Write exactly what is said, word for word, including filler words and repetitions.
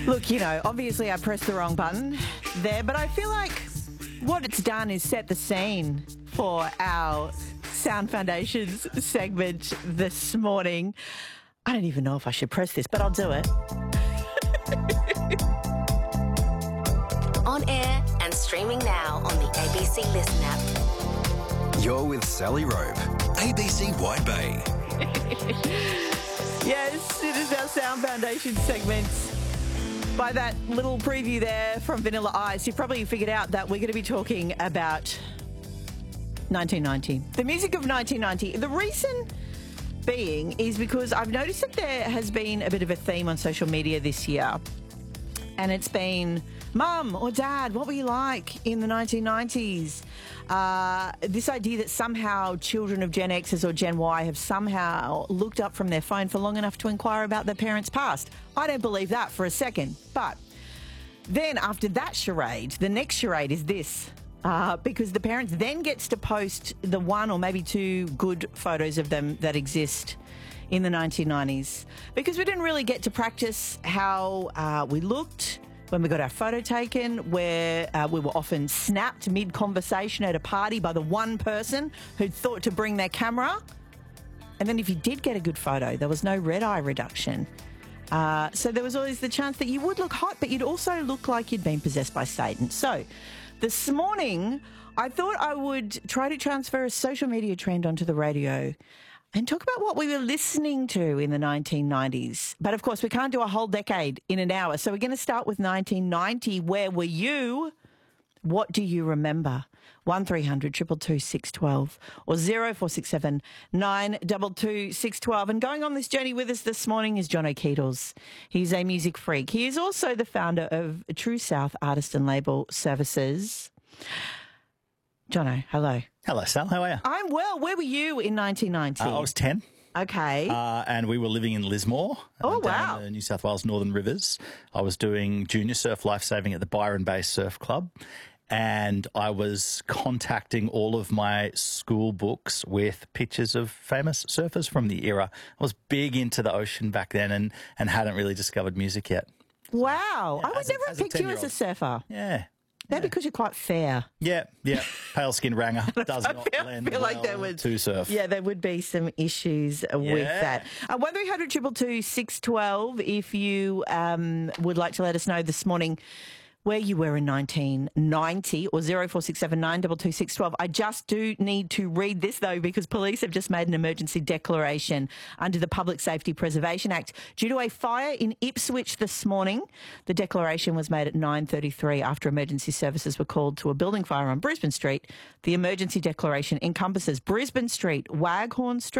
Look, you know, obviously I pressed the wrong button there, but I feel like what it's done is set the scene for our Sound Foundations segment this morning. I don't even know if I should press this, but I'll do it. On air and streaming now on the A B C Listen app. You're with Sally Rope, A B C Wide Bay. Yes, it is our Sound Foundation segment. By that little preview there from Vanilla Ice, you've probably figured out that we're going to be talking about nineteen ninety. The music of nineteen ninety. The reason being is because I've noticed that there has been a bit of a theme on social media this year. And it's been, Mum or Dad, what were you like in the nineteen nineties? Uh, this idea that somehow children of Gen Xers or Gen Y have somehow looked up from their phone for long enough to inquire about their parents' past. I don't believe that for a second. But then after that charade, the next charade is this. Uh, because the parents then gets to post the one or maybe two good photos of them that exist in the nineteen nineties. Because we didn't really get to practice how uh, we looked when we got our photo taken, where uh, we were often snapped mid-conversation at a party by the one person who'd thought to bring their camera. And then if you did get a good photo, there was no red eye reduction. Uh, so there was always the chance that you would look hot, but you'd also look like you'd been possessed by Satan. So this morning, I thought I would try to transfer a social media trend onto the radio and talk about what we were listening to in the nineteen nineties. But, of course, we can't do a whole decade in an hour. So we're going to start with nineteen ninety. Where were you? What do you remember? one three hundred two two two six one two or zero four six seven nine two two six one two. And going on this journey with us this morning is Jono Keatles. He's a music freak. He is also the founder of True South Artist and Label Services. Jono, hello. Hello, Sal. How are you? I'm well. Where were you in nineteen ninety? Uh, I was ten. Okay. Uh, and we were living in Lismore. Oh, uh, down wow. the New South Wales Northern Rivers. I was doing junior surf lifesaving at the Byron Bay Surf Club. And I was contacting all of my school books with pictures of famous surfers from the era. I was big into the ocean back then and, and hadn't really discovered music yet. Wow. Yeah, I would as a- never have as a picked you as a ten-year-old. surfer. Yeah. Maybe because you're quite fair. Yeah, yeah. Pale skin ranger does I not feel- lend feel like well there was- to surf. Yeah, there would be some issues with Yeah. that. Uh, one three hundred two two two six one two if you um, would like to let us know this morning where you were in nineteen ninety or zero four six seven nine two two six one two. I just do need to read this, though, because police have just made an emergency declaration under the Public Safety Preservation Act due to a fire in Ipswich this morning. The declaration was made at nine thirty-three after emergency services were called to a building fire on Brisbane Street. The emergency declaration encompasses Brisbane Street, Waghorn Street,